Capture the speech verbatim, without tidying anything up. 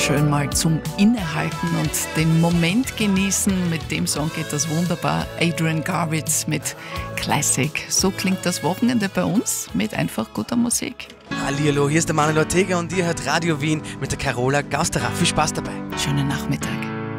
schön mal zum Innehalten und den Moment genießen. Mit dem Song geht das wunderbar. Adrian Garwitz mit Classic. So klingt das Wochenende bei uns mit einfach guter Musik. Hallihallo, hier ist der Manuel Ortega und ihr hört Radio Wien mit der Carola Gausterer. Viel Spaß dabei. Schönen Nachmittag.